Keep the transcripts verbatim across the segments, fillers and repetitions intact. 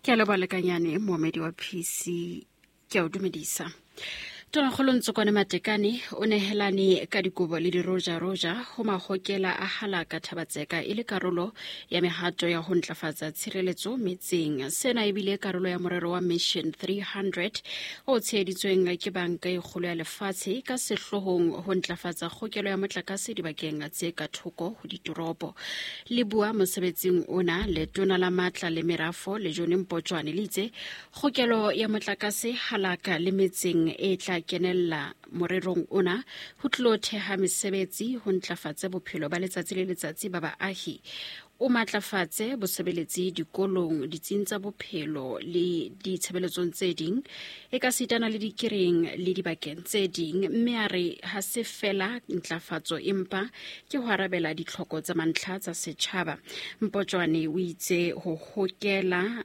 Ke a lebalekanyane moemedi wa P C ke a o dumedisa. Tonakgolo Ntsokwane Matekane o nehelane ka dikobo le diroja roja ho mahokela a halaka Thabatseka e le karolo ya mehato ya ho ntlafatsa tshireletso metseng. Sena e bile karolo ya morero wa Mission three hundred o tsheheditsweng ke banka e kgolo ya lefatshe ka sehlohong ho ntlafatsa kgokelo ya motlakase dibakeng tse ka thoko ho ditoropo. Le bua mosebetsing ona letona la matla le merafo le Jone Mpotjwane le itse kgokelo ya motlakase halaka le metseng e tla kenella morerong ona ho tlo theha mesebetsi ho ntlafatsa bophelo ba letsatsi le letsatsi ba baahi. O matlafatse bosebeletsi dikolong ditsing tsa bophelo le ditshebeletsong tse ding e ka sitana le dikireng le dibakeng tse ding, mme a re ha se fela ntlafatso empa ke ho arabela ditlhoko tsa mantlha tsa setjhaba. Mpotjwane o itse ho hokela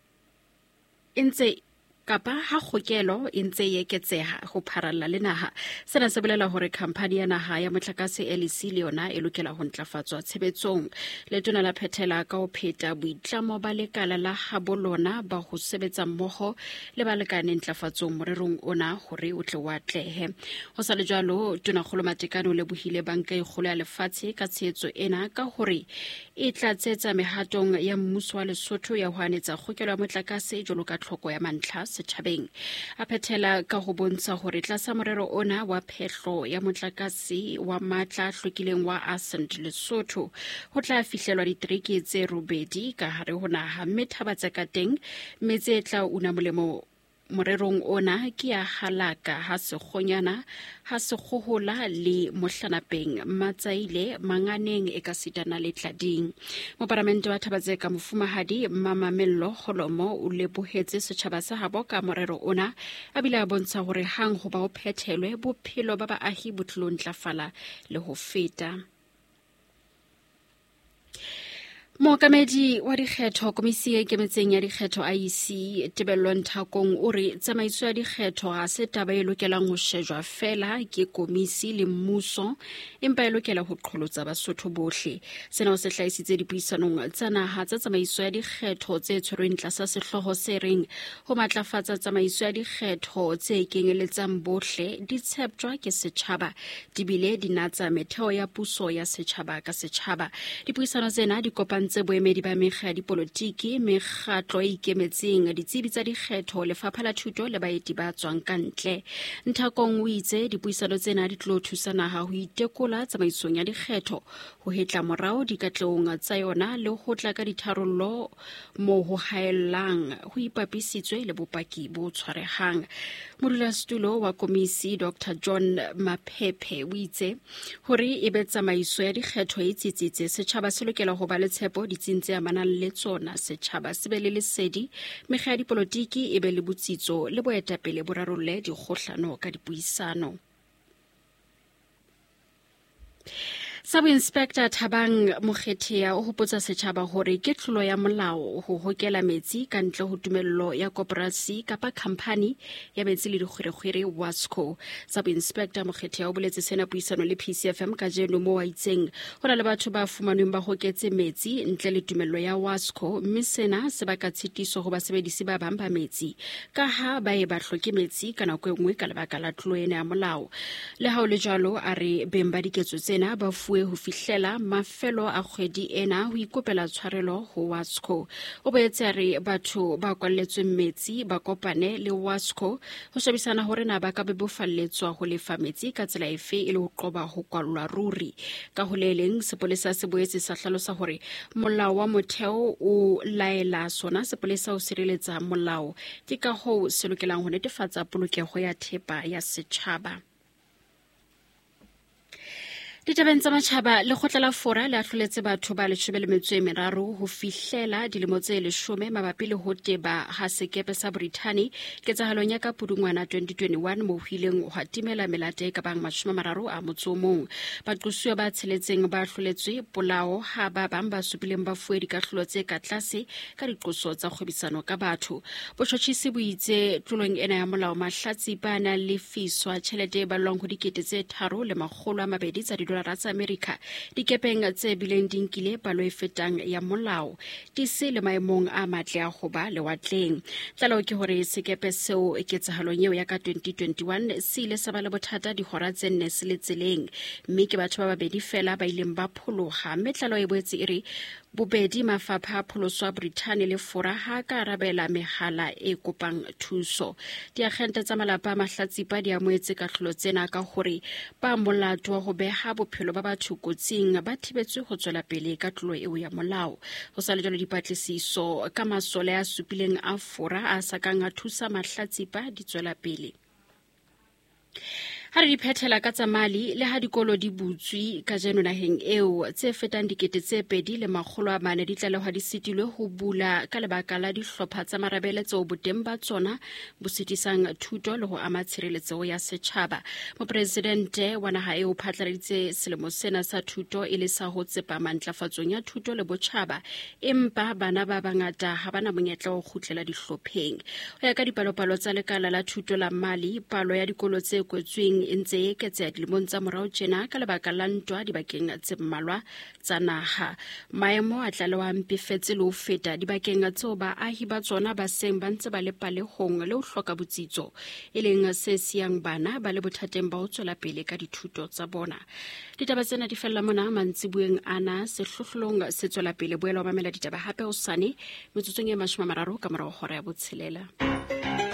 entse kapa ha kgokelo e ntse e eketseha ho pharalla le naha. Sena se bolela hore khamphani ya naha ya motlakase L E C le yona e lokela ho ntlafatswa tshebetsong. Letona la phethela ka ho pheta boitlamo ba lekala la habo lona ba ho sebetsa mmoho le balekane ntlafatsong morerong ona hore o tle wa tlehe. Ho sa le jwalo, Tonakgolo Matekane o lebohile banka e kgolo ya lefatshe ka tshehetso ena ka hore e tla tsetsa mehatong ya mmuso wa Lesotho ya ho anetsa kgokelo ya motlakase jwalo ka tlhoko ya mantlha setjhabeng. A phethela ka ho bontsha hore tlasa morero ona wa phehlo ya motlakase wa matla hlokileng wa Ascent Lesotho ho tla fihlelwa ditereke tse robedi ka hare ho naha, mme Thabatseka teng metse e tla una molemo morerong ona ke ya halaka ha sekgonyana ha sekgohola le mohlanapeng Matsaile Manganeng e ka sitana le Tlading. Moparamente wa Thabatseka Mofumahadi Mmamamello Kholomo o lebohetse setjhaba sa habo ka morero ona a bile a bontsha hore hang ho ba o phethelwe bophelo ba baahi bo tlo ntlafala le ho feta. Mookamedi wa dikgetho komisi e kemetseng ya dikgetho I E C Tebello Nthakong o re tsamaiso ya dikgetho ha se taba e lokelang ho shejwa fela ke komisi le mmuso empa e lokela ho qholotsa Basotho bohle. Sena o se hlahisitse dipuisanong tsa naha tsa tsamaiso ya dikgetho tse tshwerweng tlasa sehloho se reng ho matlafatsa tsamaiso ya dikgetho tse kenyeletsang bohle di tshepjwa ke setjhaba di bile di natsa metheo ya puso ya setjhaba ka setjhaba. Dipuisano tsena di kopantse tse boemedi ba mekga ya dipolotiki, mekgatlo e ikemetseng, ditsebi tsa dikgetho, lefapha la thuto le baeti ba tswang ka ntle. Nthakong o itse dipuisano tsena di tlo thusa naha ho itekola tsamaisong ya dikgetho, ho hetla morao dikatleong tsa yona le ho tla ka ditharollo moo ho haellang ho ipapisitswe le bopaki bo tshwarehang. Modulasetulo wa komisi Doctor John Maphephe o itse hore e be tsamaiso ya dikgetho e tsitsitse setjhaba se lokela ho ba le tshepo ditsing tse amanang le tsona, setjhaba se be le lesedi, mekga ya dipolotiki e be le botsitso le boetapele bo rarolle dikgohlano ka dipuisano. Sub-Inspector Thabang Mokgethea o hopotsa setjhaba hore ke tlolo ya molao ho hokela metsi ka ntle ho tumello ya koporasi kapa khamphani ya metsi le dikgwerekgwere Wasco. Sub-Inspector Mokgethea o boletse sena puisano le P C F M ka jeno mo wa itseng ho na le batho ba fumanweng ba hoketse metsi ntle le tumello ya Wasco, mme sena se baka tshitiso ho basebedisi ba bang ba metsi ka ha ba e ba hloke metsi ka nako e nngwe ka lebaka la tlolo ena ya molao. Le ha o le jwalo a re beng ba diketso tsena ba fuwe ho fihlela mafelo a kgwedi ena ho ikopela tshwarelo ho Wasco. O boetse a re batho ba kwalletsweng metsi ba kopane le Wasco ho shebisana hore na ba ka bebofalletswa ho lefa metsi ka tsela efe e le ho qoba ho kwallwa ruri. Ka ho le leng sepolesa se boetse sa hlalosa hore molao wa motheo o laela sona sepolesa ho sireletsa molao, ke ka ho se lokelang ho netefatsa polokeho ya thepa ya setjhaba. Ditabeng tsa matjhaba lekgotla la fora le ahloletse batho ba leshome le metso e meraro ho fihlela dilemo tse leshome mabapi le ho teba ha sekepe sa Brittany ketsahalong ya ka Pudungwana twenty twenty-one moo hileng ho hatimela melate ka bang mashome mararo a motso mong. Baqosuwa ba tsheletseng ba ahloletswe polao ha ba bang ba supileng ba fuwe dikahlolo tse ka tlase ka diqoso tsa kgwebisano ka batho. Botjhotjhisi bo itse tlolong ena ya molao mahlatsi ba na le fiswa tjhelete ba long ho dikete tse tharo le makgolo a mabedi tsa didolara dolara tsa America dikepeng tse bileng dinkile palo e fetang ya molao di se le maemong a matle a go ba lewatleng. Tlalo ke hore sekepe seo eketsahalong eo ya ka twenty twenty-one se ile sa ba le bothata dihora tse nne se le tseleng, mme ke batho ba babedi fela ba ileng ba phologa. Mme tlalo e boetse e re bobedi mafapha a pholoso a Britain le fora ha ka arabela megala e kopang thuso. Diagente tsa malapa a mahlatsipa di amoetse katlholo tsena ka gore ba molato wa go beha bophelo ba batho kotsing ba thibetswe go tswela pele ka tlolo eo ya molao. Go sa le jalo dipatlisiso ka masole a supileng a fora a sakang a thusa mahlatsipa di tswela pele. Ha re di phethela ka tsa mali le ha dikolo di butswi ka jeno naheng eo tse fetang dikete tse pedi le makgolo a mane di tlalehwa di sitilwe ho bula ka lebaka la dihlopha tsa marabele tseo boteng ba tsona bo sitisang thuto le ho ama tshireletso ya setjhaba. Mopresidente wa naha eo phatlaladitse selemo sena sa thuto e le sa ho tsepama ntlafatsong ya thuto le botjhaba, empa bana ba bangata ha bana monyetla wa ho kgutlela dihlopheng. Ho ya ka dipalopalo tsa lekala la thuto la Mali, palo ya dikolo tse kwetsweng e ntse e eketseha dilemong tsa morao tjena ka lebaka la ntwa dibakeng tse mmalwa tsa naha. Maemo a tlalewa mpefetse le ho feta dibakeng tseo baahi ba tsona ba seng ba ntse ba le palehong le ho hloka botsitso, e leng se siang bana ba le bothateng ba ho tswela pele ka dithuto tsa bona. Ditaba tsena di fella mona mantsibueng ana, sehlohlolong se tswela pele boela o mamela ditaba hape hosane metsotsong e mashome a mararo ka morao hora ya botshelela.